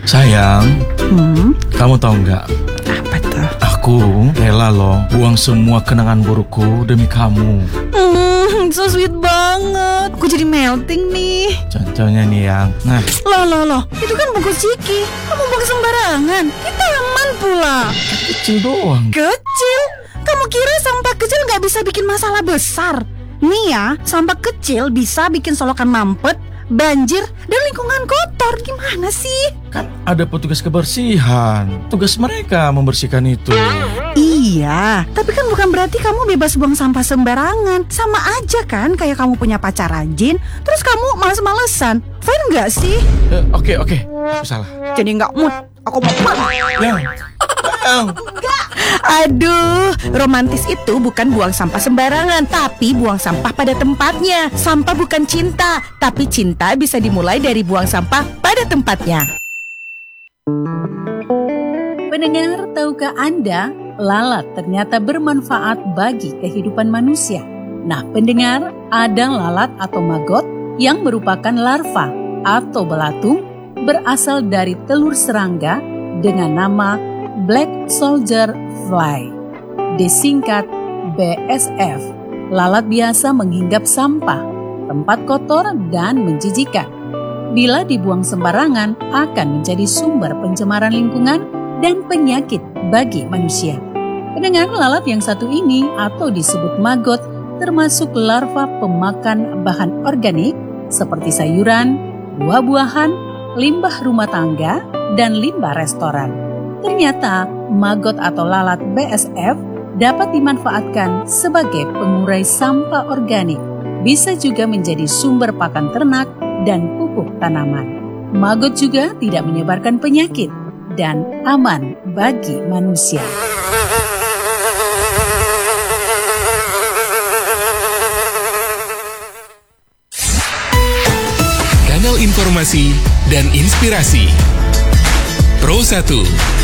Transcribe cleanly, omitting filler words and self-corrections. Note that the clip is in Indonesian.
Sayang, kamu tahu nggak? Apa tuh? Aku rela loh buang semua kenangan burukku demi kamu. So sweet banget. Aku jadi melting nih. Contohnya nih yang, nah, Loh, itu kan bungkus Ciki. Kamu buang sembarangan. Kita aman pula. kecil doang. Kecil? Kamu kira sampah kecil nggak bisa bikin masalah besar? Nih ya, sampah kecil bisa bikin solokan mampet, banjir, dan lingkungan kotor. Gimana sih? Kan ada petugas kebersihan. Tugas mereka membersihkan itu. Iya, tapi kan bukan berarti kamu bebas buang sampah sembarangan. Sama aja kan kayak kamu punya pacar rajin, terus kamu males-malesan. Fine nggak sih? Oke, aku salah. Jadi nggak mood. Aku mau Yang, Aduh, romantis itu bukan buang sampah sembarangan, tapi buang sampah pada tempatnya. Sampah bukan cinta, tapi cinta bisa dimulai dari buang sampah pada tempatnya. Pendengar, tahukah Anda, lalat ternyata bermanfaat bagi kehidupan manusia? Nah, pendengar, ada lalat atau maggot yang merupakan larva atau belatung berasal dari telur serangga dengan nama Black Soldier Fly, disingkat BSF. Lalat biasa menghinggap sampah, tempat kotor dan menjijikan. Bila dibuang sembarangan, akan menjadi sumber pencemaran lingkungan dan penyakit bagi manusia. Pendengar, lalat yang satu ini atau disebut maggot termasuk larva pemakan bahan organik seperti sayuran, buah-buahan, limbah rumah tangga, dan limbah restoran. Ternyata, maggot atau lalat BSF dapat dimanfaatkan sebagai pengurai sampah organik. Bisa juga menjadi sumber pakan ternak dan pupuk tanaman. Maggot juga tidak menyebarkan penyakit dan aman bagi manusia. Kanal informasi dan inspirasi Pro 1